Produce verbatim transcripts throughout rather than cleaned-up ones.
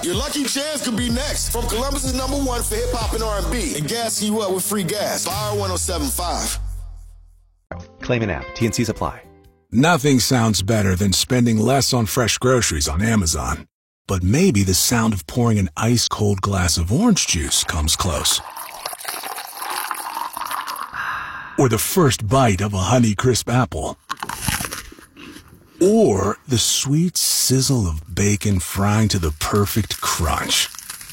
five. Your lucky chance could be next. From Columbus's number one for hip-hop and R and B. And gas you up with free gas. Fire one oh seven point five. Claim an app. T N Cs apply. Nothing sounds better than spending less on fresh groceries on Amazon. But maybe the sound of pouring an ice-cold glass of orange juice comes close. Or the first bite of a Honeycrisp apple. Or the sweet sizzle of bacon frying to the perfect crunch.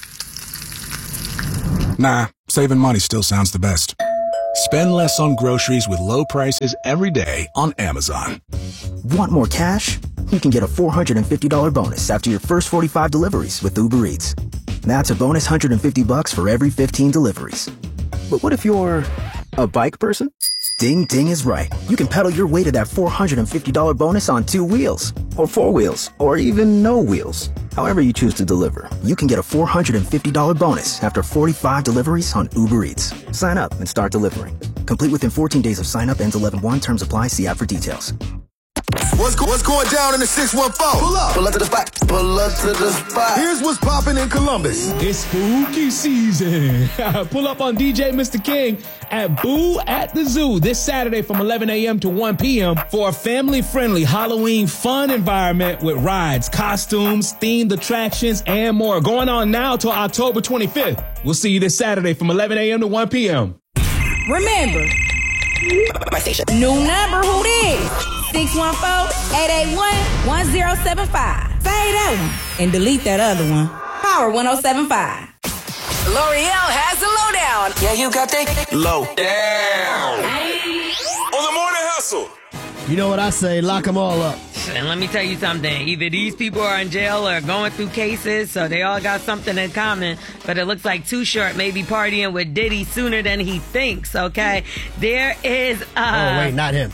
Nah, saving money still sounds the best. Spend less on groceries with low prices every day on Amazon. Want more cash? You can get a four hundred fifty dollars bonus after your first forty-five deliveries with Uber Eats. That's a bonus one hundred fifty bucks for every fifteen deliveries. But what if you're a bike person? Ding Ding is right. You can pedal your way to that four hundred fifty dollars bonus on two wheels, or four wheels, or even no wheels. However you choose to deliver, you can get a four hundred fifty dollars bonus after forty-five deliveries on Uber Eats. Sign up and start delivering. Complete within fourteen days of sign up. Ends eleven one. Terms apply. See app for details. What's, go- what's going down in the six one four? Pull up. Pull up to the spot. Pull up to the spot. Here's what's popping in Columbus. It's spooky season. Pull up on D J Mister King at Boo at the Zoo this Saturday from eleven a.m. to one p.m. for a family-friendly Halloween fun environment with rides, costumes, themed attractions, and more. Going on now till October twenty-fifth. We'll see you this Saturday from eleven a.m. to one p.m. Remember, my station. New number, who this? six one four, eight eight one, one zero seven five. Say that one and delete that other one. Power one oh seven point five. L'Oreal has the lowdown. Yeah, you got that low down. On the morning hustle. You know what I say? Lock them all up. And let me tell you something. Either these people are in jail or going through cases, so they all got something in common. But it looks like Too Short may be partying with Diddy sooner than he thinks, okay? There is... Uh, oh, wait, not him.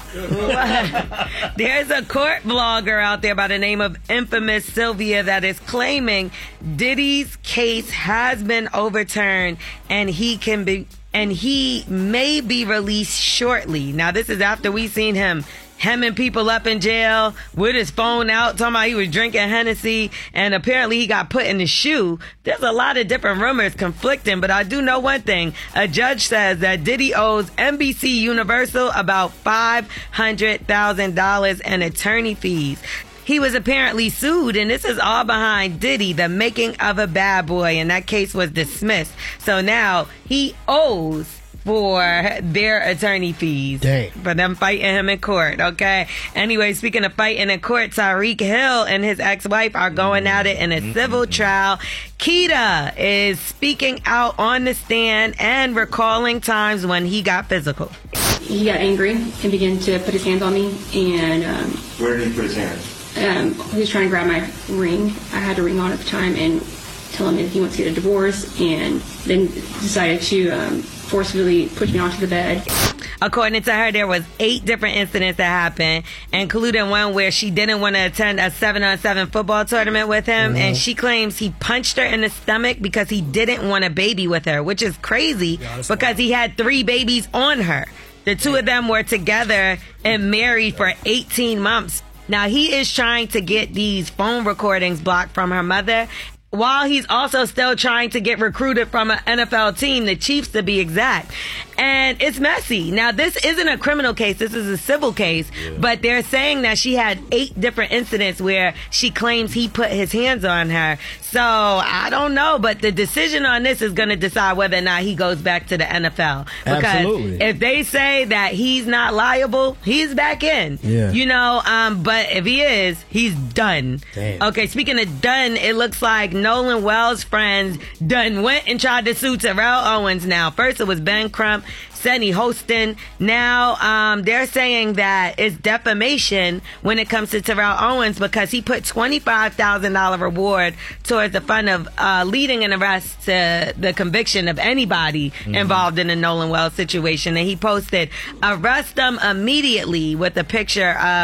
There's a court blogger out there by the name of Infamous Sylvia that is claiming Diddy's case has been overturned and he can be... and he may be released shortly. Now, this is after we seen him hemming people up in jail with his phone out, talking about he was drinking Hennessy, and apparently he got put in the shoe. There's a lot of different rumors conflicting, but I do know one thing. A judge says that Diddy owes N B C Universal about five hundred thousand dollars in attorney fees. He was apparently sued, and this is all behind Diddy, the making of a bad boy, and that case was dismissed. So now he owes for their attorney fees. Dang. For them fighting him in court, okay? Anyway, speaking of fighting in court, Tyreek Hill and his ex-wife are going at it in a civil trial. Keita is speaking out on the stand and recalling times when he got physical. He got angry and began to put his hands on me, and... Um, Where did he put his hands? Um, he was trying to grab my ring. I had a ring on at the time, and tell him that he wants to get a divorce, and then decided to um, forcibly push me onto the bed. According to her, there was eight different incidents that happened, including one where she didn't want to attend a seven on seven football tournament with him, mm-hmm. and she claims he punched her in the stomach because he didn't want a baby with her, which is crazy yeah, because wild. He had three babies on her. The two of them were together and married for eighteen months. Now, he is trying to get these phone recordings blocked from her mother, while he's also still trying to get recruited from an N F L team, the Chiefs to be exact. And it's messy. Now, this isn't a criminal case. This is a civil case. Yeah. But they're saying that she had eight different incidents where she claims he put his hands on her. So, I don't know. But the decision on this is going to decide whether or not he goes back to the N F L. Because Absolutely. If they say that he's not liable, he's back in. Yeah. You know, um, but if he is, he's done. Damn. Okay, speaking of done, it looks like Nolan Wells' friends done went and tried to sue Terrell Owens now. First, it was Ben Crump, Senny Holston. Now, um, they're saying that it's defamation when it comes to Terrell Owens because he put twenty-five thousand dollars reward towards the fund of uh, leading an arrest to the conviction of anybody mm-hmm. involved in the Nolan Wells situation. And he posted, "Arrest them immediately," with a picture of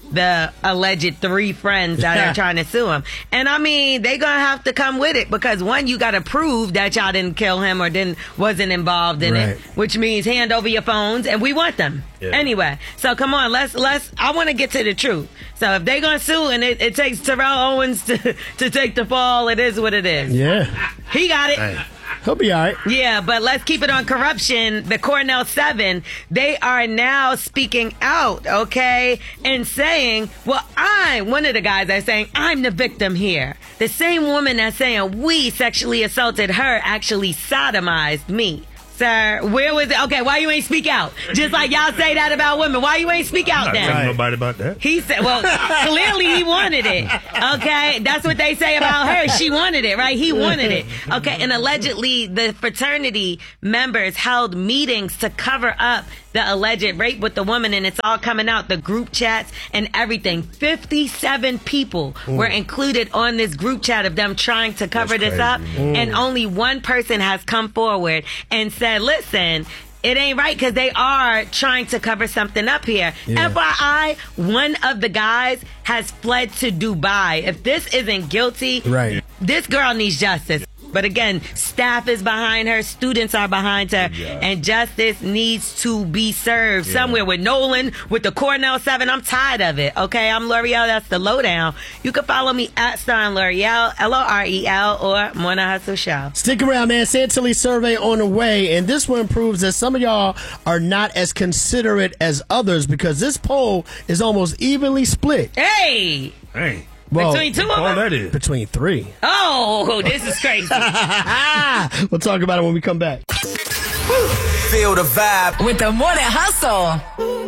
the alleged three friends that are trying to sue him. And I mean, they gonna have to come with it because one, you gotta prove that y'all didn't kill him or didn't wasn't involved in Right. it, which means hand over your phones, and we want them. Yeah. Anyway, so come on, let's let's. I want to get to the truth. So if they gonna sue and it, it takes Terrell Owens to to take the fall, it is what it is. Yeah. He got it. Hey. He'll be all right. Yeah, but let's keep it on corruption. The Cornell Seven, they are now speaking out, okay, and saying, well, I, one of the guys are saying, I'm the victim here. The same woman that's saying we sexually assaulted her actually sodomized me. Sir, where was it? Okay, why you ain't speak out? Just like y'all say that about women. Why you ain't speak out Not then? telling nobody about that. He said, well, clearly he wanted it. Okay, that's what they say about her. She wanted it, right? He wanted it. Okay, and allegedly the fraternity members held meetings to cover up the alleged rape with the woman, and it's all coming out, the group chats and everything. fifty-seven people Ooh. were included on this group chat of them trying to cover That's this up, crazy. Ooh. and only one person has come forward and said, listen, it ain't right because they are trying to cover something up here. Yeah. F Y I, one of the guys has fled to Dubai. If this isn't guilty, Right. this girl needs justice. But again, staff is behind her, students are behind her, Yeah. and justice needs to be served Yeah. somewhere with Nolan, with the Cornell Seven. I'm tired of it. Okay, I'm L'Oreal. That's the lowdown. You can follow me at Stein L'Oreal, L O R E L, or Morning Hustle Show. Stick around, man. Santilli survey on the way, and this one proves that some of y'all are not as considerate as others because this poll is almost evenly split. Hey! Hey. Well, Between two of them? that is. Between three. Oh, this is crazy. We'll talk about it when we come back. Feel the vibe with the Morning Hustle.